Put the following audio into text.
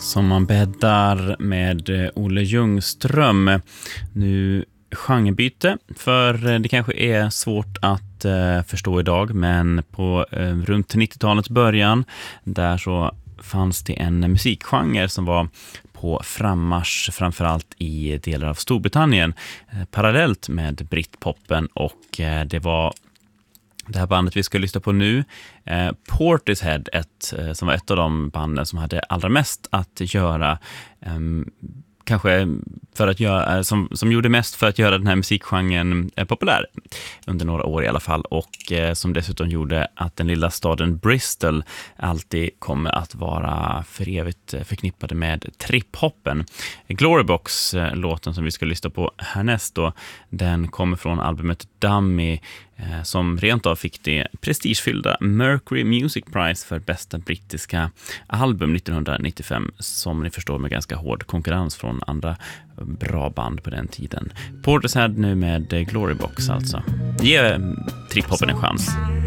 Som man bäddar med Olle Ljungström. Nu genrebyte, för det kanske är svårt att förstå idag, men på runt 90-talets början där så fanns det en musikgenre som var på frammarsch framförallt i delar av Storbritannien parallellt med britpoppen, och det var det här bandet vi ska lyssna på nu, Portishead, som var ett av de banden som hade allra mest att göra, kanske för att göra, som gjorde mest för att göra den här musikgenren populär under några år i alla fall, och som dessutom gjorde att den lilla staden Bristol alltid kommer att vara för evigt förknippade med trip-hoppen. Glorybox, låten som vi ska lyssna på härnäst då, den kommer från albumet Dummy, som rent av fick det prestigefyllda Mercury Music Prize för bästa brittiska album 1995, som ni förstår med ganska hård konkurrens från andra bra band på den tiden. Portishead nu med Glorybox alltså. Ge trip-hoppen en chans.